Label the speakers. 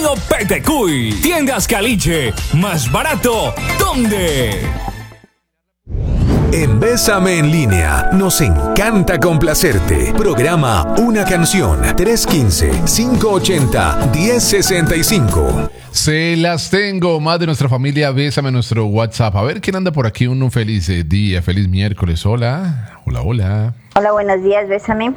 Speaker 1: Petecuy, Tiendas Caliche, más barato, ¿dónde?
Speaker 2: En Bésame en Línea, nos encanta complacerte. Programa Una Canción, 315-580-1065.
Speaker 3: Se las tengo, más de nuestra familia, Bésame en nuestro WhatsApp. A ver quién anda por aquí, un feliz día, feliz miércoles. Hola, hola, hola.
Speaker 4: Hola, buenos días, Bésame.